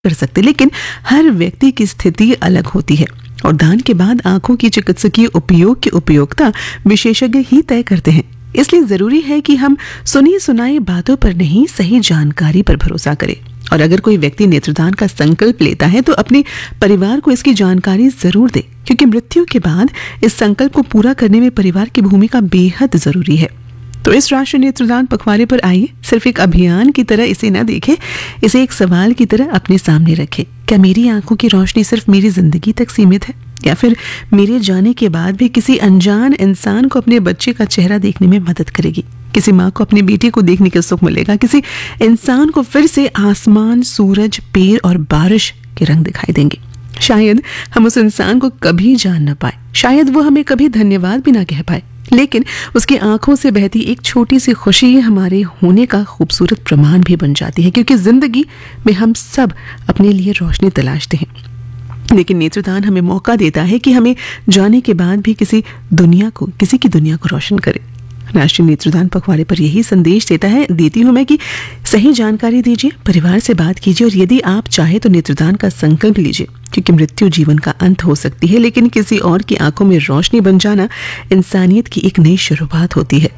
कर सकते, लेकिन हर व्यक्ति की स्थिति अलग होती है और दान के बाद आंखों की चिकित्सकीय उपयोग की उपयोगिता विशेषज्ञ ही तय करते हैं। इसलिए जरूरी है कि हम सुनी सुनाई बातों पर नहीं, सही जानकारी पर भरोसा करें। और अगर कोई व्यक्ति नेत्रदान का संकल्प लेता है तो अपने परिवार को इसकी जानकारी जरूर दे, क्योंकि मृत्यु के बाद इस संकल्प को पूरा करने में परिवार की भूमिका बेहद जरूरी है। तो इस राष्ट्रीय नेत्रदान पखवाड़े पर आइए, सिर्फ एक अभियान की तरह इसे न देखें, इसे एक सवाल की तरह अपने सामने रखें। क्या मेरी आंखों की रोशनी सिर्फ मेरी जिंदगी तक सीमित है, या फिर मेरे जाने के बाद भी किसी अनजान इंसान को अपने बच्चे का चेहरा देखने में मदद करेगी? किसी माँ को अपनी बेटी को देखने का सुख मिलेगा, किसी इंसान को फिर से आसमान, सूरज, पेड़ और बारिश के रंग दिखाई देंगे। शायद हम उस इंसान को कभी जान न पाए, शायद वो हमें कभी धन्यवाद भी ना कह पाए, लेकिन उसकी आंखों से बहती एक छोटी सी खुशी हमारे होने का खूबसूरत प्रमाण भी बन जाती है। क्योंकि जिंदगी में हम सब अपने लिए रोशनी तलाशते हैं, लेकिन नेत्रदान हमें मौका देता है कि हमें जाने के बाद भी किसी की दुनिया को रोशन करे। राष्ट्रीय नेत्रदान पखवाड़े पर यही संदेश देती हूँ मैं कि सही जानकारी दीजिए, परिवार से बात कीजिए, और यदि आप चाहे तो नेत्रदान का संकल्प लीजिए, क्योंकि मृत्यु जीवन का अंत हो सकती है, लेकिन किसी और की आंखों में रोशनी बन जाना इंसानियत की एक नई शुरुआत होती है।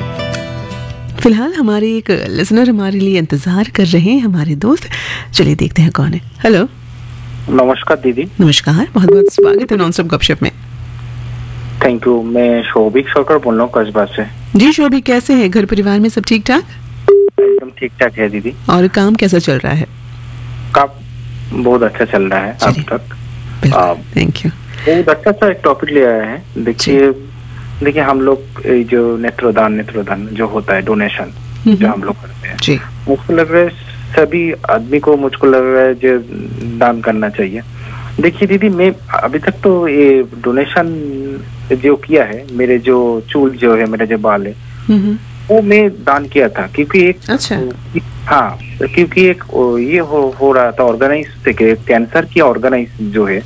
फिलहाल हमारे एक लिसनर हमारे लिए इंतजार कर रहे हैं, हमारे दोस्त। चलिए देखते हैं कौन है। हेलो, नमस्कार दीदी। नमस्कार, बहुत बहुत स्वागत है नॉनस्टॉप गपशप में। Thank you. मैं शोभिक सरकार बोल रहा हूँ कस्बा से। जी शोभिक, कैसे हैं? घर परिवार में सब ठीक ठाक? एकदम ठीक ठाक है दीदी। और काम कैसा चल रहा है? काम बहुत अच्छा चल रहा है अब तक। Thank you. बहुत अच्छा सा एक टॉपिक ले आया है। देखिए हम लोग जो नेत्रदान जो होता है, डोनेशन जो हम लोग करते हैं, मुझको लग रहा है सभी आदमी को, मुझको लग रहा है जो दान करना चाहिए। देखिए दीदी, मैं अभी तक तो ये डोनेशन जो किया है, मेरे जो चूल जो है, मेरे जो बाल है, वो मैं दान किया था, क्योंकि एक क्योंकि एक ये हो रहा था ऑर्गेनाइज से, कैंसर की ऑर्गेनाइज जो है,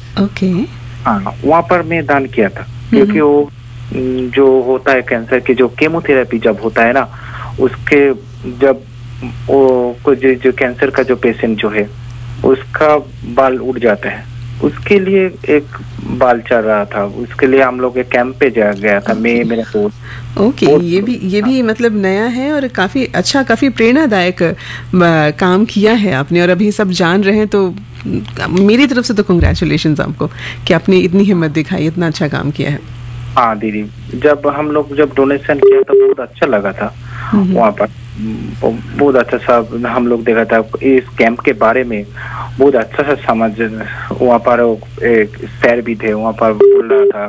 वहाँ पर मैं दान किया था। क्योंकि वो जो होता है कैंसर के जो केमोथेरेपी जब होता है ना, उसके जब वो जो कैंसर का जो पेशेंट जो है उसका बाल उड़ जाता है, उसके लिए एक बाल चल रहा था, उसके लिए हम लोग एक कैंप पे गया था। मैं मेरा दोस्त। ये भी मतलब नया है और काफी अच्छा, काफी प्रेरणादायक काम किया है आपने, और अभी सब जान रहे हैं। तो मेरी तरफ से तो कांग्रेचुलेशंस आपको कि आपने इतनी हिम्मत दिखाई, इतना अच्छा काम किया है। हाँ दीदी, जब हम लोग डोनेशन किया तो बहुत अच्छा लगा था। वहाँ पर बहुत अच्छा सा हम लोग देखा था, इस कैंप के बारे में बहुत अच्छा सा समझ। वहाँ पर एक सर भी थे, वहाँ पर बोल रहा था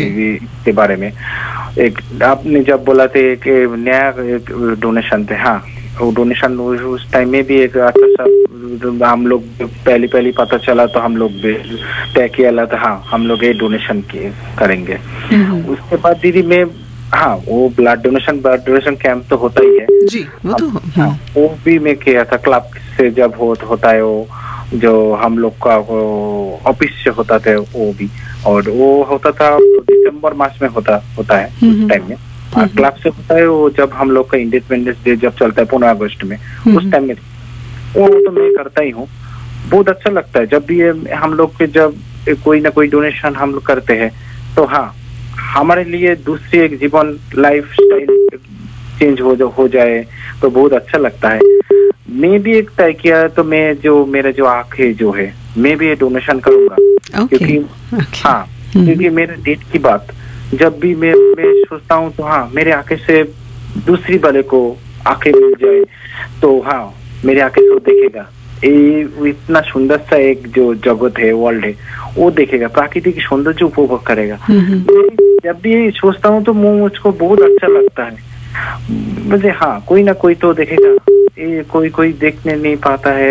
के बारे में। एक आपने जब बोला थे कि नया डोनेशन थे, हाँ वो डोनेशन उस टाइम में भी एक अच्छा सा हम लोग पहली पता चला तो हम लोग तय किया था, हाँ हम लोग ये डोनेशन करेंगे। उसके बाद दीदी मैं, हाँ वो ब्लड डोनेशन कैंप तो होता ही है जी, वो तो वो भी मैं किया था क्लब से, जब होता है वो जो हम लोग का ऑफिस से होता था वो भी, और वो होता था दिसंबर मास में होता है उस टाइम में। क्लब से होता है वो जब हम लोग का इंडिपेंडेंस डे जब चलता है 15 अगस्त में, उस टाइम में वो तो मैं करता ही हूँ। बहुत अच्छा लगता है जब भी हम लोग के जब कोई ना कोई डोनेशन हम लोग करते हैं, तो हाँ हमारे लिए दूसरी एक जीवन लाइफ स्टाइल चेंज हो जाए तो बहुत अच्छा लगता है। मैं भी एक तय किया तो मैं जो मेरा जो आंखें जो है, मैं भी डोनेशन करूंगा। क्योंकि हाँ, क्योंकि मेरे डेट की बात जब भी मैं सोचता हूँ तो हाँ मेरे आंखें से दूसरी वाले को आंखें मिल जाए तो हाँ मेरे आंखें से देखेगा, ये इतना सुंदर सा एक जो जगत है, वर्ल्ड है, वो देखेगा, प्राकृतिक सौंदर्य उपभोग करेगा। जब भी सोचता हूँ तो मुझको बहुत अच्छा लगता है मुझे। हाँ कोई ना कोई तो देखेगा, ये कोई देखने नहीं पाता है,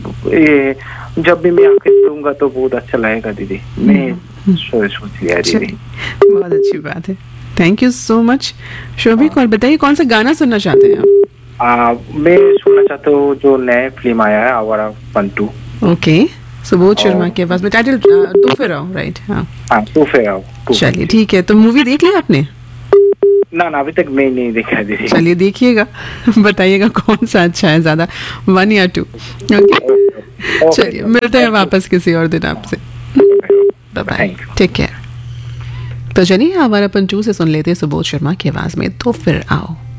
ये जब भी मैं आंखें दूंगा तो बहुत अच्छा लगेगा दीदी। मैं सोच लिया दीदी। बहुत अच्छी बात है, thank you so much Shobhik. और बताइए कौन सा गाना सुनना चाहते हैं आप? मैं सुनना चाहता हूँ जो नया फिल्म आया है आवारा पंतु। ओके, सुबोध शर्मा के पास में टाइटल तू फिर आओ, राइट? हाँ तू फिर आओ। चलिए ठीक है, तो मूवी देख ली आपने? ना ना अभी तक मैं नहीं देखा दीदी। चलिए देखिएगा, बताइएगा कौन सा अच्छा है ज्यादा, 1 या 2। ओके, चलिए मिलते हैं वापस किसी और दिन आपसे। Bye bye, take care. तो चलिए हमारा पंचू से सुन लेते हैं सुबोध शर्मा की आवाज में, तो फिर आओ।